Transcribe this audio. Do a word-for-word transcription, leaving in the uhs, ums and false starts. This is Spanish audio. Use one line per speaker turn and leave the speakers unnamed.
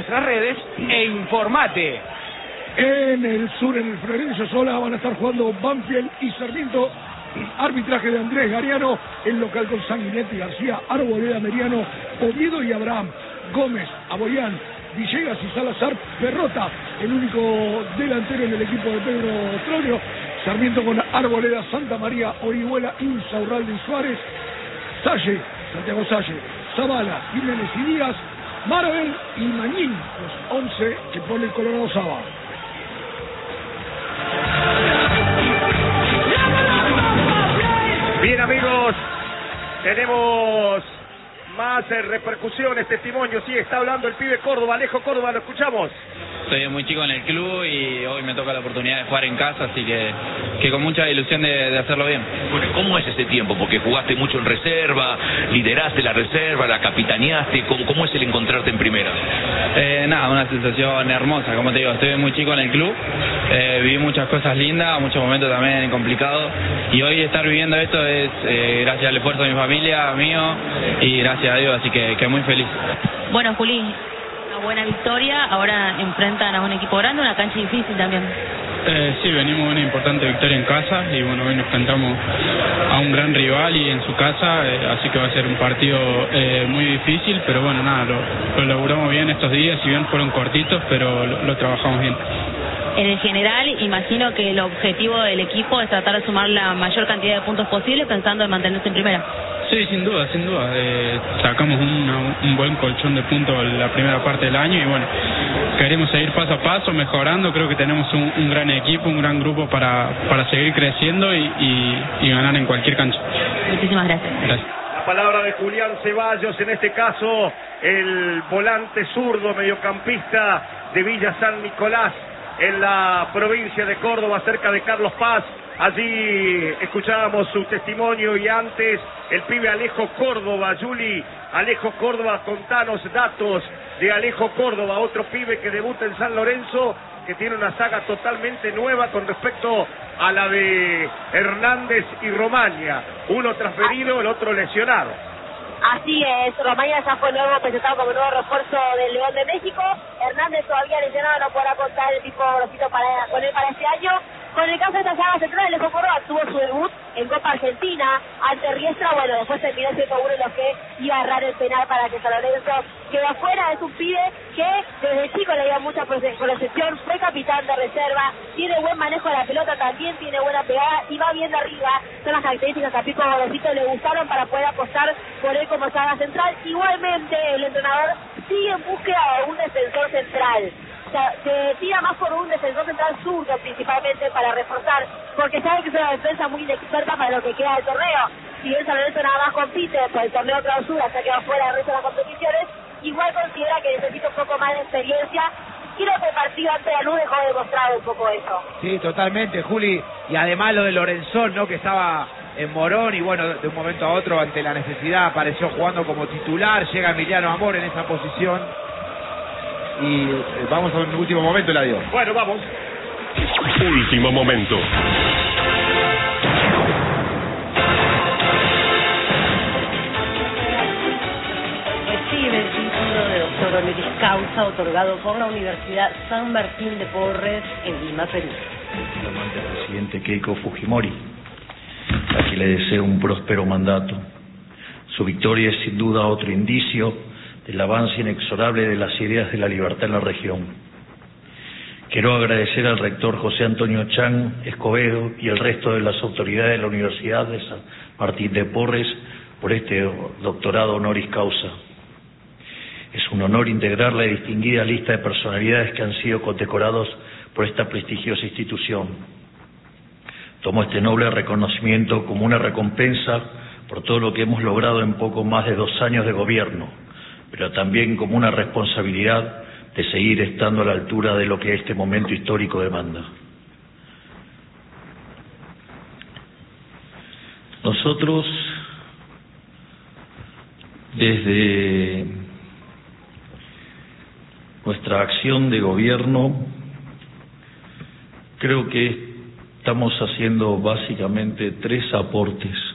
nuestras redes e informate.
En el sur, en el Florencio Sola, van a estar jugando Banfield y Sarmiento. Arbitraje de Andrés Gariano, el local con Sanguinetti, García, Arboleda, Meriano, Oviedo y Abraham, Gómez, Aboyán, Villegas y Salazar, Perrota, el único delantero en el equipo de Pedro Troglio. Sarmiento con Arboleda, Santa María, Orihuela, Insaurralde y Suárez, Salle, Santiago Salle, Zavala, Jiménez y Díaz, Marvel y Mañín, los once que pone el Colorado Saba.
Bien, amigos, tenemos más eh, repercusiones, testimonios. Sí, está hablando el pibe Córdoba, Alejo Córdoba, lo escuchamos.
Soy muy chico en el club y hoy me toca la oportunidad de jugar en casa, así que, que con mucha ilusión de, de hacerlo bien.
Bueno, ¿cómo es ese tiempo? Porque jugaste mucho en reserva, lideraste la reserva, la capitaneaste. ¿Cómo, cómo es el encontrarte en primera?
Eh, nada, una sensación hermosa, como te digo, estoy muy chico en el club, eh, viví muchas cosas lindas, muchos momentos también complicados, y hoy estar viviendo esto es eh, gracias al esfuerzo de mi familia, mío, y gracias a Dios, así que, que muy feliz.
Bueno, Juli, una buena victoria, ahora enfrentan a un equipo grande, una cancha difícil también.
Eh, sí, venimos de una importante victoria en casa y bueno, hoy nos enfrentamos a un gran rival y en su casa, eh, así que va a ser un partido eh, muy difícil, pero bueno, nada, lo, lo logramos bien estos días, si bien fueron cortitos, pero lo, lo trabajamos bien.
En el general, imagino que el objetivo del equipo es tratar de sumar la mayor cantidad de puntos posible pensando en mantenerse en primera.
Sí, sin duda, sin duda. Eh, sacamos una, un buen colchón de puntos en la primera parte del año y bueno, queremos seguir paso a paso, mejorando. Creo que tenemos un, un gran equipo, un gran grupo para, para seguir creciendo y, y, y ganar en cualquier cancha.
Muchísimas gracias.
Gracias.
La palabra de Julián Ceballos, en este caso el volante zurdo mediocampista de Villa San Nicolás, en la provincia de Córdoba, cerca de Carlos Paz. Allí escuchábamos su testimonio y antes el pibe Alejo Córdoba. Juli, Alejo Córdoba, contanos datos de Alejo Córdoba, otro pibe que debuta en San Lorenzo, que tiene una saga totalmente nueva con respecto a la de Hernández y Romaña. Uno transferido, el otro lesionado.
Así es, Romaña ya fue nuevo presentado como nuevo refuerzo del León de México. Hernández todavía lesionado, no podrá contar el tipo grosito para, con él para este año. Con el caso de esta saga central, Alejo Córdoba tuvo su debut en Copa Argentina ante Riestra. Bueno, después terminó siendo uno de los que iba a errar el penal para que San Lorenzo quedó afuera. Es un pibe que desde chico le dio mucha proyección, fue capitán de reserva, tiene buen manejo de la pelota, también tiene buena pegada y va bien de arriba. Son las características que a Pico Gorosito le gustaron para poder apostar por él como saga central. Igualmente, el entrenador sigue en búsqueda de un defensor central. O sea, se tira más por un defensor central zurdo principalmente para reforzar, porque sabe que es una defensa muy inexperta para lo que queda del torneo. Si bien San Lorenzo nada más compite por el torneo clausura, se ha quedado fuera del resto de las competiciones, igual considera que necesita un poco más de experiencia. Creo que el partido ante Lanús dejó demostrado un poco eso.
Sí, totalmente, Juli, y además lo de Lorenzón, ¿no?, que estaba en Morón y bueno, de un momento a otro ante la necesidad apareció jugando como titular, llega Emiliano Amor en esa posición. Y vamos a un último momento, Eladio.
Bueno, vamos.
Último momento.
Recibe el título de doctor honoris causa otorgado por la Universidad San Martín de Porres en Lima, Perú.
Flamante presidente Keiko Fujimori, a quien le deseo un próspero mandato. Su victoria es sin duda otro indicio el avance inexorable de las ideas de la libertad en la región. Quiero agradecer al rector José Antonio Chan Escobedo y el resto de las autoridades de la Universidad de San Martín de Porres por este doctorado honoris causa. Es un honor integrar la distinguida lista de personalidades que han sido condecorados por esta prestigiosa institución. Tomo este noble reconocimiento como una recompensa por todo lo que hemos logrado en poco más de dos años de gobierno, pero también como una responsabilidad de seguir estando a la altura de lo que este momento histórico demanda. Nosotros, desde nuestra acción de gobierno, creo que estamos haciendo básicamente tres aportes.